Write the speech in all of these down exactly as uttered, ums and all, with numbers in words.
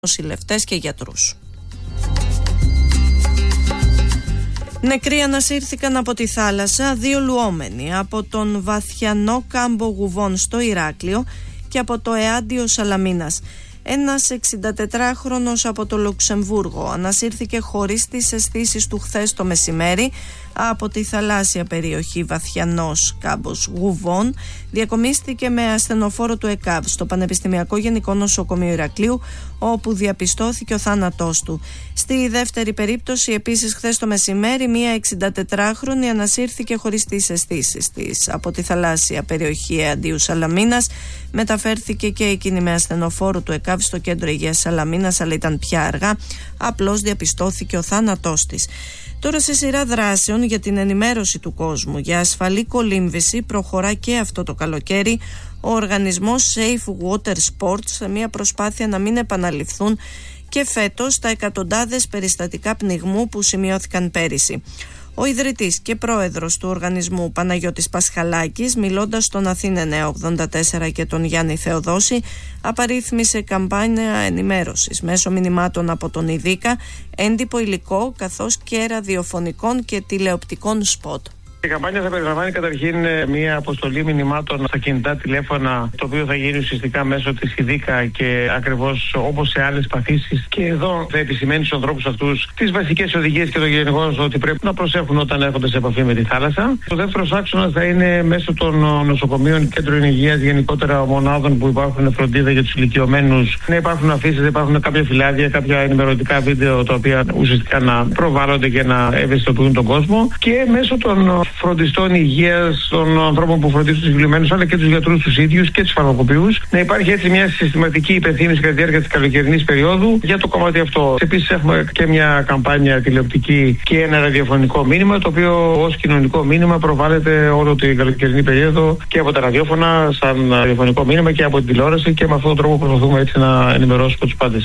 νοσηλευτές και γιατρούς. Νεκροί ανασύρθηκαν από τη θάλασσα δύο λουόμενοι από τον βαθιανό κάμπο Γουβών στο Ηράκλειο και από το Εάντιο Σαλαμίνας. Ένας εξηντατετράχρονος από το Λουξεμβούργο ανασύρθηκε χωρίς τις αισθήσεις του χθες το μεσημέρι από τη θαλάσσια περιοχή Βαθιανός κάμπος Γουβών. Διακομίστηκε με ασθενοφόρο του ΕΚΑΒ στο Πανεπιστημιακό Γενικό Νοσοκομείο Ηρακλείου, όπου διαπιστώθηκε ο θάνατός του. Στη δεύτερη περίπτωση, επίσης χθες το μεσημέρι, μία εξηντατετράχρονη ανασύρθηκε χωρίς τις αισθήσεις της από τη θαλάσσια περιοχή Εαντίου Σαλαμίνας. Μεταφέρθηκε και εκείνη με ασθενοφόρο του ΕΚΑΒ στο κέντρο υγείας Σαλαμίνας, αλλά ήταν πια αργά. Απλώς διαπιστώθηκε ο θάνατός της. Τώρα, σε σειρά δράσεων για την ενημέρωση του κόσμου για ασφαλή κολύμβηση, προχωρά και αυτό το καλοκαίρι ο οργανισμός Safe Water Sports σε μια προσπάθεια να μην επαναληφθούν και φέτος τα εκατοντάδες περιστατικά πνιγμού που σημειώθηκαν πέρυσι. Ο ιδρυτής και πρόεδρος του οργανισμού Παναγιώτης Πασχαλάκης, μιλώντας στον Αθήνα εννιακόσια ογδόντα τέσσερα και τον Γιάννη Θεοδόση, απαρίθμησε καμπάνια ενημέρωσης μέσω μηνυμάτων από τον ΙΔΙΚΑ, έντυπο υλικό καθώς και ραδιοφωνικών και τηλεοπτικών σποτ. Η καμπάνια θα περιλαμβάνει καταρχήν μια αποστολή μηνυμάτων στα κινητά τηλέφωνα, το οποίο θα γίνει ουσιαστικά μέσω της ΙΔΙΚΑ και ακριβώς όπως σε άλλες παθήσεις. Και εδώ θα επισημαίνει στους ανθρώπους αυτούς τις βασικές οδηγίες και το γενικώς ότι πρέπει να προσέχουν όταν έρχονται σε επαφή με τη θάλασσα. Ο δεύτερος άξονας θα είναι μέσω των νοσοκομείων, κέντρων υγείας, γενικότερα μονάδων που υπάρχουν φροντίδα για τους ηλικιωμένους. Να υπάρχουν αφήσεις, να υπάρχουν κάποια φυλάδια, κάποια ενημερωτικά βίντεο τα οποία ουσιαστικά να προβάλλονται και να ευαισθητοποιούν τον κόσμο. Και μέσω των φροντιστών υγείας, των ανθρώπων που φροντίζουν τους ηλικιωμένους, αλλά και τους γιατρούς τους ίδιους και τους φαρμακοποιούς, να υπάρχει έτσι μια συστηματική υπενθύμηση κατά τη διάρκεια της καλοκαιρινής περίοδου για το κομμάτι αυτό. Επίσης, έχουμε και μια καμπάνια τηλεοπτική και ένα ραδιοφωνικό μήνυμα, το οποίο ως κοινωνικό μήνυμα προβάλλεται όλο την καλοκαιρινή περίοδο και από τα ραδιόφωνα, σαν ραδιοφωνικό μήνυμα και από την τηλεόραση, και με αυτόν τον τρόπο προσπαθούμε έτσι να ενημερώσουμε τους πάντες.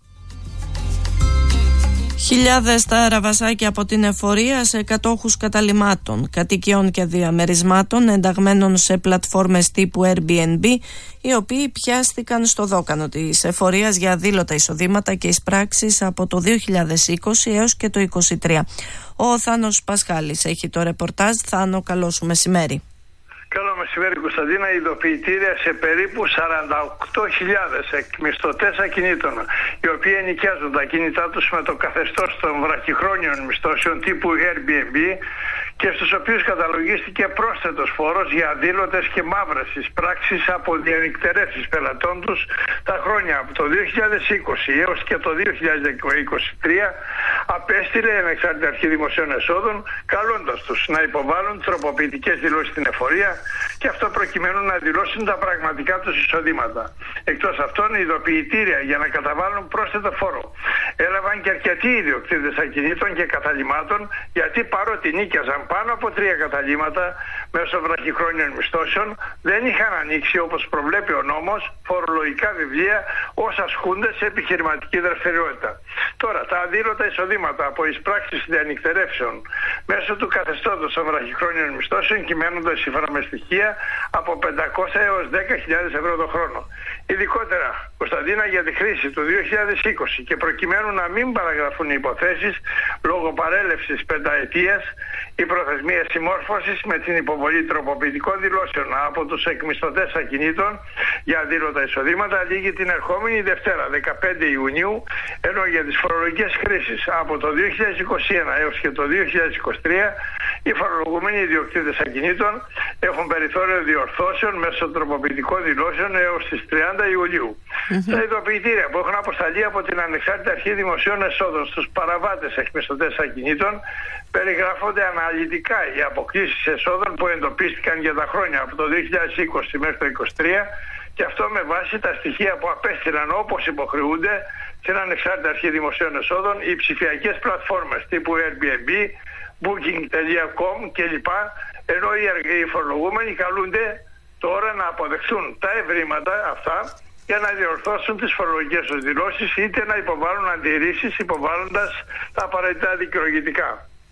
Χιλιάδες τα ραβασάκια από την εφορία σε κατόχους καταλυμάτων, κατοικιών και διαμερισμάτων ενταγμένων σε πλατφόρμες τύπου Airbnb, οι οποίοι πιάστηκαν στο δόκανο της εφορίας για αδήλωτα εισοδήματα και εισπράξεις από το δύο χιλιάδες είκοσι έως και το είκοσι τρία. Ο Θάνος Πασχάλης έχει το ρεπορτάζ. Θάνο, καλό σου μεσημέρι. Καλό μεσημέρι, Κωνσταντίνα. Ειδοποιητήρια σε περίπου σαράντα οκτώ χιλιάδες εκμισθωτές ακινήτων, οι οποίοι ενοικιάζουν τα ακίνητά τους με το καθεστώς των βραχυχρόνιων μισθώσεων τύπου Airbnb και στους οποίους καταλογίστηκε πρόσθετος φόρος για αδήλωτες και μαύρες εισπράξεις από διανυκτερεύσεις πελατών τους τα χρόνια από το δύο χιλιάδες είκοσι έως και το δύο χιλιάδες είκοσι τρία, απέστειλε η Ανεξάρτητη Αρχή Δημοσίων Εσόδων, καλώντας τους να υποβάλουν τροποποιητικές δηλώσεις στην εφορία, και αυτό προκειμένου να δηλώσουν τα πραγματικά τους εισοδήματα. Εκτός αυτών, ειδοποιητήρια για να καταβάλουν πρόσθετο φόρο έλαβαν και αρκετοί ιδιοκτήτες ακινήτων και καταλυμάτων, γιατί παρότι νίκιαζαν πάνω από τρία καταλύματα μέσω βραχυχρόνιων μισθώσεων, δεν είχαν ανοίξει, όπως προβλέπει ο νόμος, φορολογικά βιβλία ως ασκούνται σε επιχειρηματική δραστηριότητα. Τώρα, τα αδήλωτα εισοδήματα από εισπράξεις διανυκτερεύσεων μέσω του καθεστώτος των βραχυχρόνιων μισθώσεων κυμαίνονται σύμφωνα με στοιχεία από πεντακόσια έως δέκα χιλιάδες ευρώ το χρόνο. Ειδικότερα, Κωνσταντίνα, για τη χρήση του δύο χιλιάδες είκοσι και προκειμένου να μην παραγραφούν οι υποθέσεις λόγω παρέλευσης πενταετίας, η προθεσμία συμμόρφωσης με την υποβολή τροποποιητικών δηλώσεων από τους εκμισθωτές ακινήτων για αδήλωτα εισοδήματα λήγει την ερχόμενη Δευτέρα, δεκαπέντε Ιουνίου, ενώ για τις φορολογικές χρήσεις από το δύο χιλιάδες είκοσι ένα έως και το δύο χιλιάδες είκοσι τρία οι φορολογούμενοι ιδιοκτήτες ακινήτων έχουν περιθώριο διορθώσεων μέσω τροποποιητικών δηλώσεων έως τις τριάντα Ιουλίου. Mm-hmm. Τα ειδοποιητήρια που έχουν αποσταλεί από την Ανεξάρτητη Αρχή Δημοσίων Εσόδων στους παραβάτες εκμισθωτές ακινήτων περιγράφονται αναλυτικά οι αποκλήσεις εσόδων που εντοπίστηκαν για τα χρόνια από το δύο χιλιάδες είκοσι μέχρι το είκοσι τρία, και αυτό με βάση τα στοιχεία που απέστειλαν όπως υποχρεούνται στην Ανεξάρτητη Αρχή Δημοσίων Εσόδων οι ψηφιακές πλατφόρμες τύπου Airbnb, booking τελεία com κλπ. Ενώ οι φορολογούμενοι καλούνται τώρα να αποδεχθούν τα ευρήματα αυτά για να διορθώσουν τις φορολογικές τους δηλώσεις, είτε να υποβάλουν αντιρρήσεις υποβάλλοντας τα απαραίτητα δικαιολογητικά.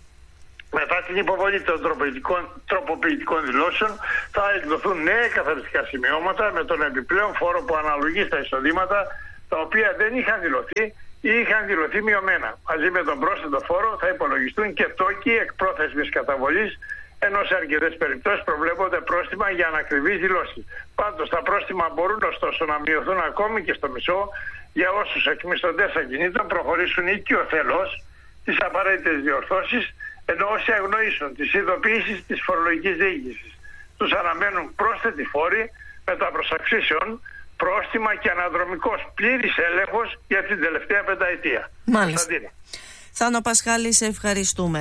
Μετά την υποβολή των τροποποιητικών δηλώσεων θα εκδοθούν νέα καθαριστικά σημειώματα με τον επιπλέον φόρο που αναλογεί στα εισοδήματα τα οποία δεν είχαν δηλωθεί ή είχαν δηλωθεί μειωμένα. Μαζί με τον πρόσθετο φόρο θα υπολογιστούν και τόκοι εκπρόθεσμης καταβολής, ενώ σε αρκετές περιπτώσεις προβλέπονται πρόστιμα για ανακριβείς δηλώσεις. Πάντως τα πρόστιμα μπορούν ωστόσο να μειωθούν ακόμη και στο μισό για όσους εκμισθωτές ακινήτων προχωρήσουν οικειοθελώς τις απαραίτητες διορθώσεις, ενώ όσοι αγνοήσουν τις ειδοποιήσεις της φορολογικής διοίκησης τους αναμένουν πρόσθετοι φόροι με τα προσαυξήσεων, πρόστιμα και αναδρομικός πλήρης έλεγχος για την τελευταία πενταετία. Μάλιστα. Θάνο Πασχάλη, σε ευχαριστούμε.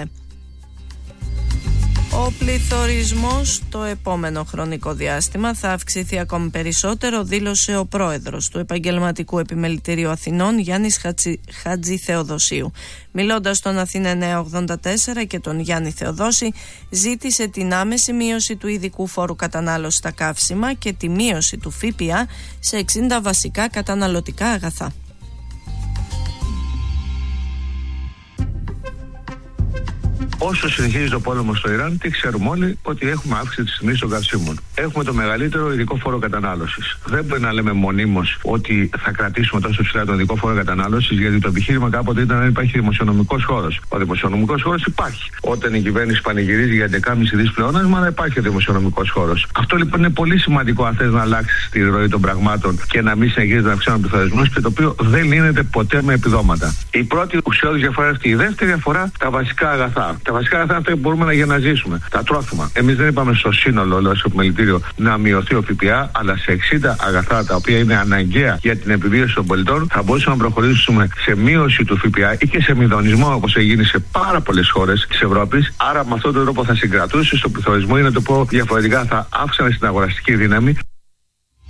Ο πληθωρισμός το επόμενο χρονικό διάστημα θα αυξηθεί ακόμη περισσότερο, δήλωσε ο πρόεδρος του Επαγγελματικού Επιμελητηρίου Αθηνών, Γιάννης Χατζη, Χατζηθεοδοσίου. Μιλώντας στον Αθήνα εννιακόσια ογδόντα τέσσερα και τον Γιάννη Θεοδόση, ζήτησε την άμεση μείωση του ειδικού φόρου κατανάλωση στα καύσιμα και τη μείωση του ΦΠΑ σε εξήντα βασικά καταναλωτικά αγαθά. Όσο συνεχίζει το πόλεμο στο Ιράν, τι ξέρουμε όλοι, ότι έχουμε αύξηση της τιμής των καυσίμων. Έχουμε το μεγαλύτερο ειδικό φόρο κατανάλωσης. Δεν μπορεί να λέμε μονίμως ότι θα κρατήσουμε τόσο ψηλά τον ειδικό φόρο κατανάλωσης, γιατί το επιχείρημα κάποτε ήταν να υπάρχει δημοσιονομικός χώρος. Ο δημοσιονομικός χώρος υπάρχει. Όταν η κυβέρνηση πανηγυρίζει για δεκάμισι δις πλεόνασμα, να υπάρχει ο δημοσιονομικός χώρος. Αυτό λοιπόν είναι πολύ σημαντικό αν θες να αλλάξει τη ροή των πραγμάτων και να μην συνεχίζει να αυξάνει ο πληθωρισμός, και το οποίο δεν λύνεται ποτέ με επιδόματα. Η πρώτη ουσιώδης διαφορά αυτή. Η δεύτερη αφορά τα βασικά αγαθά. Τα βασικά αγαθά αυτά που μπορούμε να για να ζήσουμε. Τα τρόφιμα. Εμείς δεν είπαμε στο σύνολο, λέω, στο επιμελητήριο, να μειωθεί ο ΦΠΑ, αλλά σε εξήντα αγαθά τα οποία είναι αναγκαία για την επιβίωση των πολιτών θα μπορούσαμε να προχωρήσουμε σε μείωση του ΦΠΑ ή και σε μηδονισμό, όπως έγινε σε πάρα πολλές χώρες της Ευρώπης. Άρα με αυτόν τον τρόπο θα συγκρατούσε στο πληθωρισμό, ή να το πω διαφορετικά, θα αύξανε στην αγοραστική δύναμη.